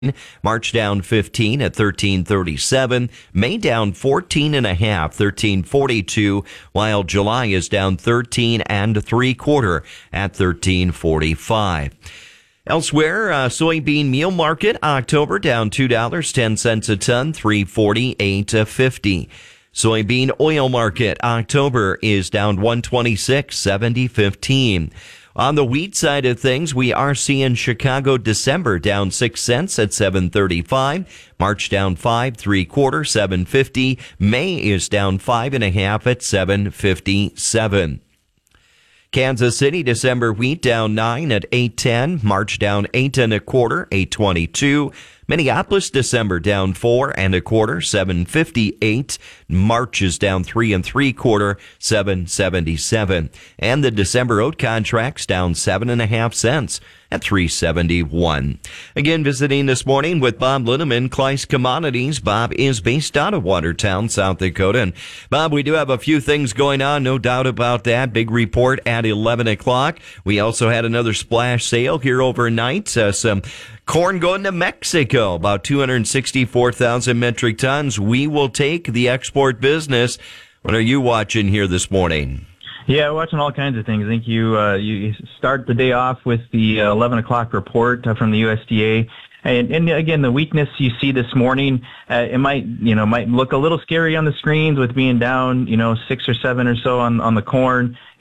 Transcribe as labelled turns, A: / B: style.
A: March down 15 at 1337. May down 14.5, 1342, while July is down 13 and 3/4 at 1345. Elsewhere, soybean meal market, October down $2.10 a ton, 348.50. Soybean oil market, October is down 126.70.15. On the wheat side of things, we are seeing Chicago December down 6 cents at 7.35. March down 5 3/4, 7.50. May is down 5.5 at 7.57. Kansas City December wheat down 9 at 8.10. March down 8 1/4, 8.22. Minneapolis December down 4 1/4, 7.58. March is down 3 3/4, 7.77. And the December oat contracts down 7.5 cents at 3.71. Again, visiting this morning with Bob Linneman, Kleist Commodities. Bob is based out of Watertown, South Dakota. And Bob, we do have a few things going on, no doubt about that. Big report at 11 o'clock. We also had another splash sale here overnight. Some corn going to Mexico, about 264,000 metric tons. We will take the export business. What are you watching here this morning?
B: Yeah, watching all kinds of things. I think you start the day off with the 11 o'clock report from the USDA. And again, the weakness you see this morning, it might look a little scary on the screens with being down, 6 or 7 or so on the corn.